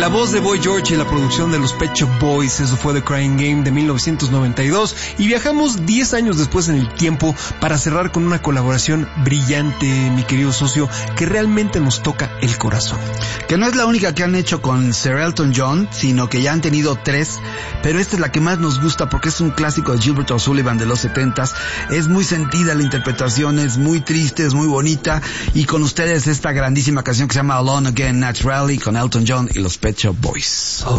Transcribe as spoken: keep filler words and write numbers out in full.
La voz de Boy George y la producción de los Pet Shop Boys, eso fue The Crying Game de mil novecientos noventa y dos, y viajamos diez años después en el tiempo para cerrar con una colaboración brillante, mi querido socio, que realmente nos toca el corazón. Que no es la única que han hecho con Sir Elton John, sino que ya han tenido tres, pero esta es la que más nos gusta porque es un clásico de Gilbert O'Sullivan de los setentas, es muy sentida la interpretación, es muy triste, es muy bonita, y con ustedes esta grandísima canción que se llama Alone Again Naturally con Elton John y los Pet Shop Boys. Oh.